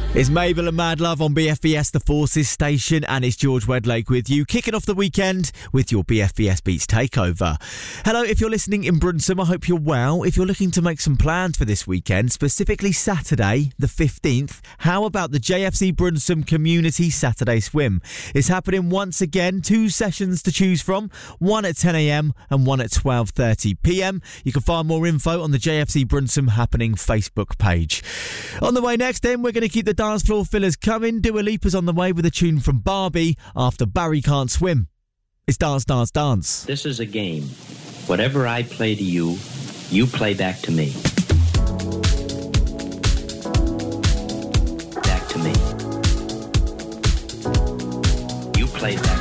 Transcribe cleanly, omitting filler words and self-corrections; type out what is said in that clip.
It's Mabel and Mad Love on BFBS, the Forces station, and it's George Wedlake with you, kicking off the weekend with your BFBS Beats takeover. Hello, if you're listening in Brunsum, I hope you're well. If you're looking to make some plans for this weekend, specifically Saturday, the 15th, how about the JFC Brunsum Community Saturday Swim? It's happening once again, 2 sessions to choose from, one at 10 a.m. and one at 12:30 p.m. You can find more info on the JFC Brunsum Happening Facebook page. On the way next, then, we're going to keep the dance floor fillers coming. Dua Lipa's on the way with a tune from Barbie after Barry Can't Swim. It's Dance, Dance, Dance. This is a game. Whatever I play to you, you play back to me. Back to me. You play back